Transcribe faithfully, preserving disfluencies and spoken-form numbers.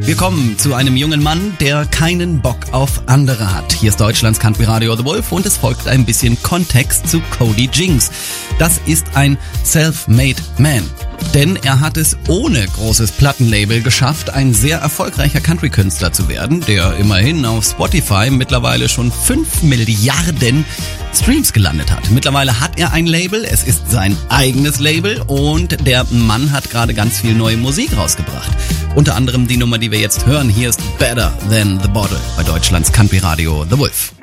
Wir kommen zu einem jungen Mann, der keinen Bock auf andere hat. Hier ist Deutschlands Country Radio The Wolf und es folgt ein bisschen Kontext zu Cody Jinks. Das ist ein Self-Made Man. Denn er hat es ohne großes Plattenlabel geschafft, ein sehr erfolgreicher Country-Künstler zu werden, der immerhin auf Spotify mittlerweile schon fünf Milliarden Streams gelandet hat. Mittlerweile hat er ein Label, es ist sein eigenes Label und der Mann hat gerade ganz viel neue Musik rausgebracht. Unter anderem die Nummer, die wir jetzt hören, hier ist Better Than The Bottle bei Deutschlands Country Radio The Wolf.